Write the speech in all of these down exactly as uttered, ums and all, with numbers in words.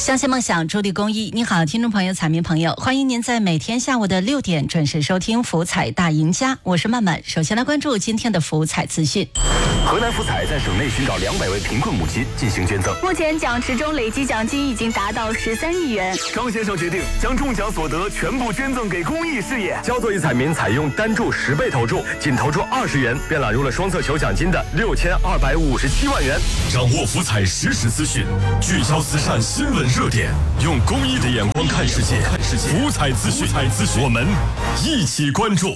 相信梦想，助力公益。你好，听众朋友、彩民朋友，欢迎您在每天下午的六点准时收听福彩大赢家，我是曼曼。首先来关注今天的福彩资讯。 河南福彩在省内寻找两百位贫困母亲进行捐赠， 目前奖池中累计奖金已经达到十三亿元。 张先生决定将中奖所得全部捐赠给公益事业。焦作一彩民采用单注十倍投注，仅投注二十元，便揽入了双色球奖金的六千二百五十七万元。 掌握福彩实时资讯，聚焦慈善新闻热点，用公益的眼光看世界。看世界，福彩资讯，福彩资讯，我们一起关注。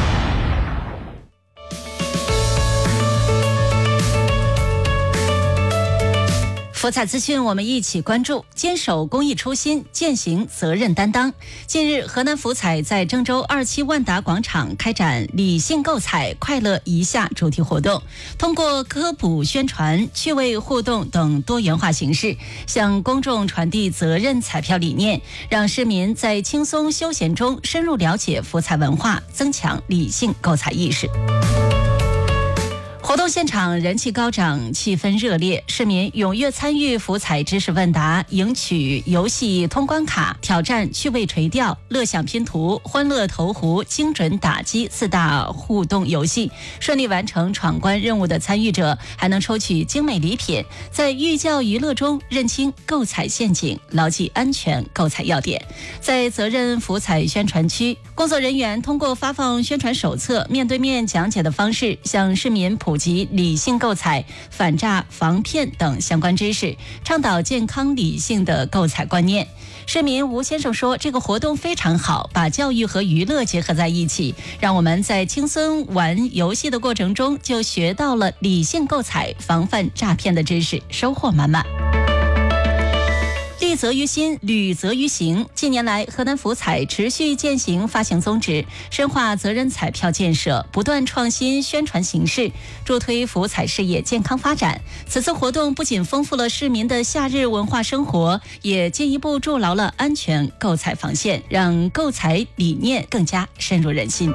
福彩资讯，我们一起关注。坚守公益初心，践行责任担当。近日，河南福彩在郑州二期万达广场开展理性购彩快乐一下主题活动，通过科普宣传、趣味互动等多元化形式，向公众传递责任彩票理念，让市民在轻松休闲中深入了解福彩文化，增强理性购彩意识。活动现场人气高涨，气氛热烈，市民踊跃参与福彩知识问答、赢取游戏通关卡、挑战趣味垂钓、乐享拼图、欢乐投壶、精准打击四大互动游戏。顺利完成闯关任务的参与者还能抽取精美礼品，在寓教于乐中认清购彩陷阱，牢记安全购彩要点。在责任福彩宣传区，工作人员通过发放宣传手册、面对面讲解的方式，向市民普及理性购彩、反诈防骗等相关知识，倡导健康理性的购彩观念。市民吴先生说，这个活动非常好，把教育和娱乐结合在一起，让我们在轻松玩游戏的过程中就学到了理性购彩、防范诈骗的知识，收获满满。立责于心，履责于行。近年来，河南福彩持续践行发行宗旨，深化责任彩票建设，不断创新宣传形式，助推福彩事业健康发展。此次活动不仅丰富了市民的夏日文化生活，也进一步筑牢了安全购彩防线，让购彩理念更加深入人心。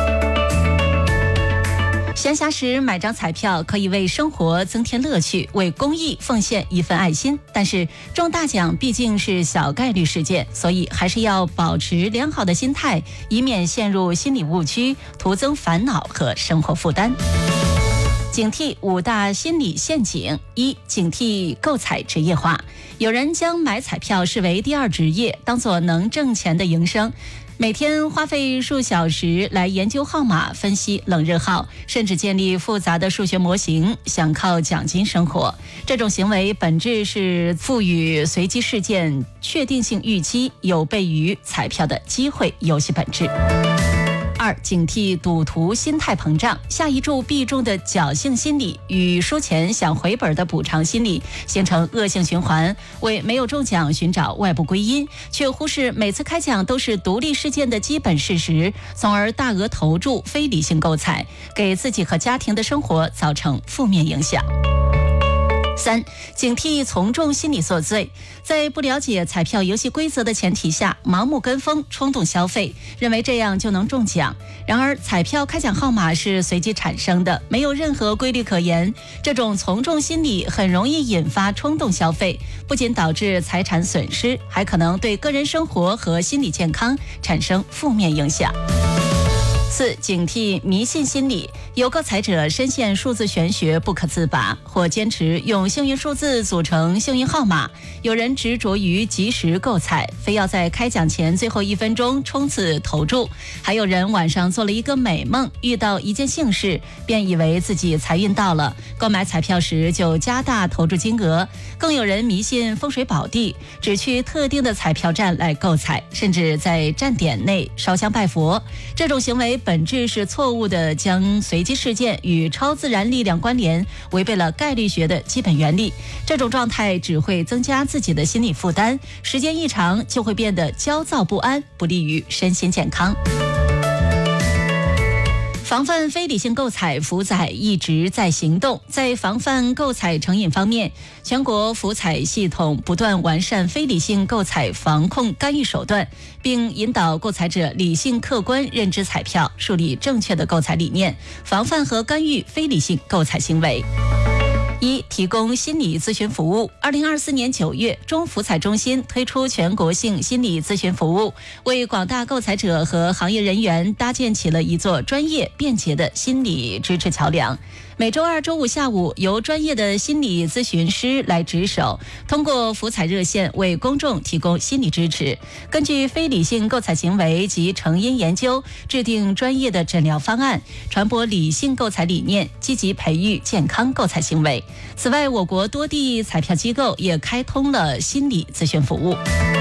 闲暇时买张彩票可以为生活增添乐趣，为公益奉献一份爱心。但是中大奖毕竟是小概率事件，所以还是要保持良好的心态，以免陷入心理误区，徒增烦恼和生活负担。警惕五大心理陷阱。一、警惕购彩职业化。有人将买彩票视为第二职业，当作能挣钱的营生，每天花费数小时来研究号码、分析冷热号，甚至建立复杂的数学模型，想靠奖金生活。这种行为本质是赋予随机事件确定性预期，有悖于彩票的机会游戏本质。二、警惕赌徒心态膨胀。下一注必中的侥幸心理与输钱想回本的补偿心理形成恶性循环，为没有中奖寻找外部归因，却忽视每次开奖都是独立事件的基本事实，从而大额投注非理性购彩，给自己和家庭的生活造成负面影响。三、警惕从众心理作祟。在不了解彩票游戏规则的前提下，盲目跟风、冲动消费，认为这样就能中奖。然而，彩票开奖号码是随机产生的，没有任何规律可言。这种从众心理很容易引发冲动消费，不仅导致财产损失，还可能对个人生活和心理健康产生负面影响。四、警惕迷信心理。有购彩者深陷数字玄学不可自拔，或坚持用幸运数字组成幸运号码，有人执着于及时购彩，非要在开奖前最后一分钟冲刺投注，还有人晚上做了一个美梦，遇到一件幸事，便以为自己财运到了，购买彩票时就加大投注金额。更有人迷信风水宝地，只去特定的彩票站来购彩，甚至在站点内烧香拜佛。这种行为本质是错误的，将随机事件与超自然力量关联，违背了概率学的基本原理。这种状态只会增加自己的心理负担，时间一长就会变得焦躁不安，不利于身心健康。防范非理性购彩，福彩一直在行动。在防范购彩成瘾方面，全国福彩系统不断完善非理性购彩防控干预手段，并引导购彩者理性客观认知彩票，树立正确的购彩理念，防范和干预非理性购彩行为。 一、提供心理咨询服务。二零二四年九月，中福彩中心推出全国性心理咨询服务，为广大购彩者和行业人员搭建起了一座专业便捷的心理支持桥梁。每周二、周五下午，由专业的心理咨询师来值守，通过福彩热线为公众提供心理支持，根据非理性购彩行为及成因研究，制定专业的诊疗方案，传播理性购彩理念，积极培育健康购彩行为。此外，我国多地彩票机构也开通了心理咨询服务。